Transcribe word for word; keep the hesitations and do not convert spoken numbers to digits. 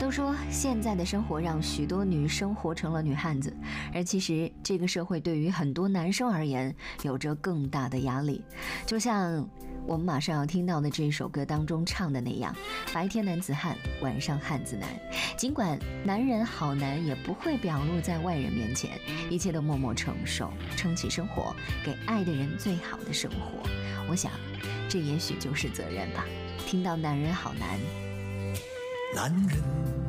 都说现在的生活让许多女生活成了女汉子，而其实这个社会对于很多男生而言有着更大的压力。就像我们马上要听到的这首歌当中唱的那样，白天男子汉，晚上汉子难。尽管男人好难也不会表露在外人面前，一切都默默承受，撑起生活，给爱的人最好的生活。我想这也许就是责任吧。听到男人好难， 男人